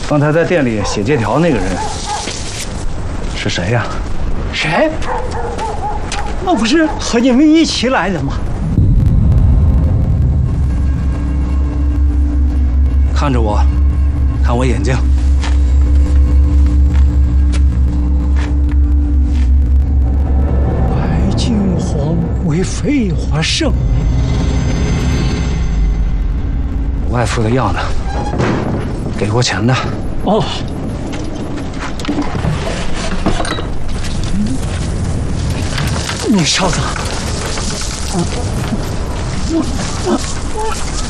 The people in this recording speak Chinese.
刚才在店里写借条那个人是谁呀？ 谁？那不是和你们一起来的吗？ 看着我，看我眼睛。 白金黄为废话圣。 我外父的药呢？给过钱的。 哦。你稍等。